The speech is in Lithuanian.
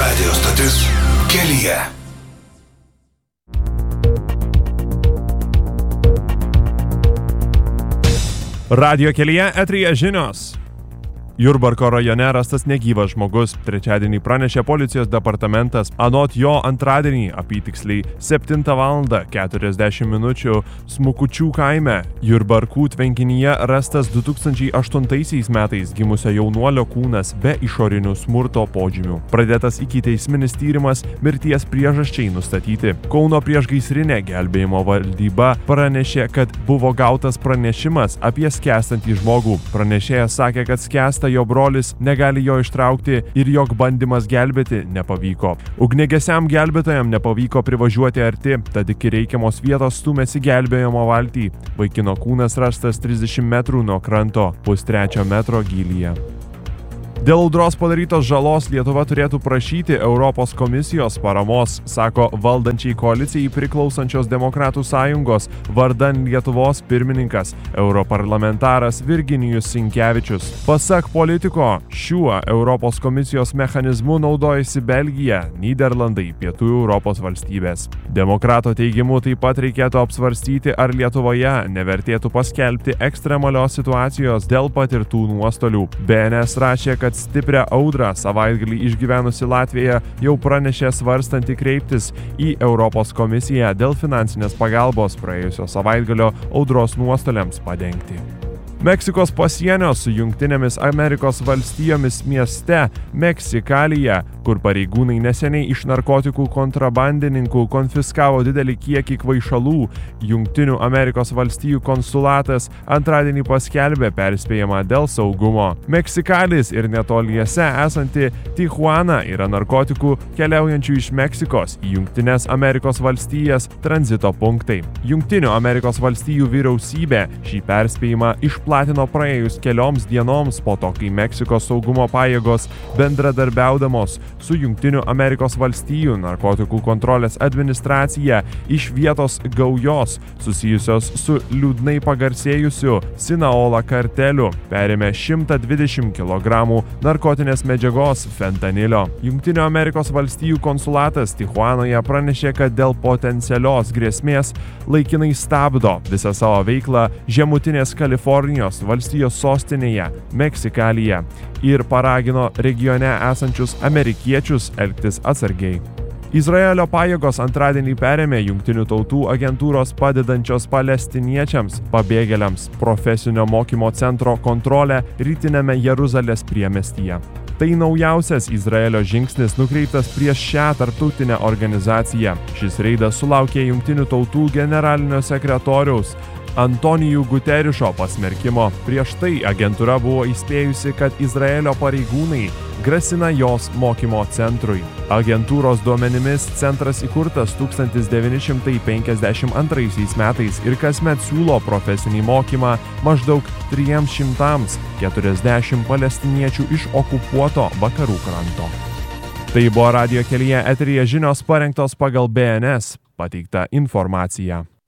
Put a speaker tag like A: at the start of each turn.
A: Radio stotis Kelyje.
B: Radio Kelyje eteryje žinios. Jurbarko rajone rastas negyvas žmogus, trečiadienį pranešė policijos departamentas. Anot jo antradienį, apytiksliai 7:40 min. Smukučių kaime Jurbarkų tvenkinyje rastas 2008 metais gimusio jaunuolio kūnas be išorinių smurto požymių. Pradėtas ikiteisminis tyrimas, mirties priežasčiai nustatyti. Kauno priešgaisrinė gelbėjimo valdyba pranešė, kad buvo gautas pranešimas apie skęstantį žmogų. Pranešėjas sakė, kad skęsta jo brolis, negali jo ištraukti ir jog bandymas gelbėti nepavyko. Ugniagesiam gelbėtojam nepavyko privažiuoti arti, tad iki reikiamos vietos stūmėsi gelbėjimo valtį. Vaikino kūnas rastas 30 metrų nuo kranto, 1,3 metro gylyje. Dėl audros padarytos žalos Lietuva turėtų prašyti Europos komisijos paramos, sako valdančiai koalicijai priklausančios Demokratų sąjungos vardan Lietuvos pirmininkas, europarlamentaras Virginijus Sinkevičius. Pasak politiko, šiuo Europos komisijos mechanizmu naudojasi Belgija, Nyderlandai, Pietų Europos valstybės. Demokrato teigimu taip pat reikėtų apsvarstyti, ar Lietuvoje nevertėtų paskelbti ekstremalios situacijos dėl patirtų nuostolių. BNS rašė, kad stiprią audrą savaitgalį išgyvenusi Latvija jau pranešė svarstanti kreiptis į Europos komisiją dėl finansinės pagalbos praėjusio savaitgalio audros nuostoliams padengti. Meksikos pasienio su Jungtinėmis Amerikos valstijomis mieste Meksikalyje, kur pareigūnai neseniai iš narkotikų kontrabandininkų konfiskavo didelį kiekį kvaišalų, Jungtinių Amerikos valstijų konsulatas antradienį paskelbė perspėjimą dėl saugumo. Meksikalis ir netoliese esanti Tijuana yra narkotikų keliaujančių iš Meksikos į Jungtinės Amerikos valstijas tranzito punktai. Jungtinių Amerikos valstijų vyriausybė šį perspėjimą išplatino praėjus kelioms dienoms po to, kai Meksikos saugumo pajėgos bendradarbiaudamos su Jungtinių Amerikos valstijų narkotikų kontrolės administracija iš vietos gaujos susijusios su liūdnai pagarsėjusiu Sinaloa karteliu perėmė 120 kg narkotinės medžiagos fentanilio. Jungtinių Amerikos valstijų konsulatas Tijuanoje pranešė, kad dėl potencialios grėsmės laikinai stabdo visą savo veiklą Žemutinės Kalifornijos valstijos sostinėje Meksikalyje ir paragino regione esančius amerikiečius elgtis atsargiai. Izraelio pajėgos antradienį perėmė Jungtinių tautų agentūros padedančios palestiniečiams pabėgėliams profesinio mokymo centro kontrolę rytiniame Jeruzalės priemiestyje. Tai naujausias Izraelio žingsnis nukreiptas prieš šią tarptautinę organizaciją. Šis reidas sulaukė Jungtinių tautų generalinio sekretoriaus Antonijų Guterišo pasmerkimo. Prieš tai agentūra buvo įspėjusi, kad Izraelio pareigūnai grasina jos mokymo centrui. Agentūros duomenimis centras įkurtas 1952 metais ir kasmet siūlo profesinį mokymą maždaug 340 palestiniečių iš okupuoto vakarų kranto. Tai buvo Radio Kelyje eteryje žinios parengtos pagal BNS pateiktą informaciją.